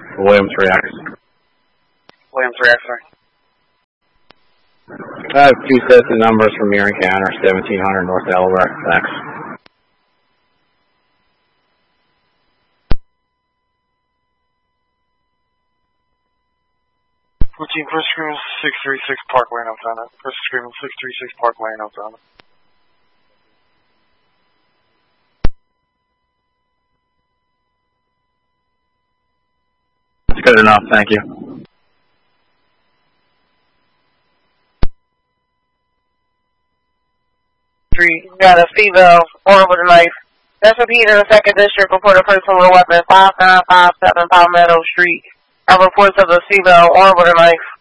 William 3X. William 3X, sorry. I have 2 sets of numbers from your encounter, 1700 North Delaware. Thanks. First Scream 636 Park Lane, Altoona. First Scream 636 Park Lane, Altoona. That's good enough, thank you. Got a female armed with a knife. That's repeated in the 2nd District. Report a person with a weapon, 5957 Palmetto Street. I reports of a female armed with a knife.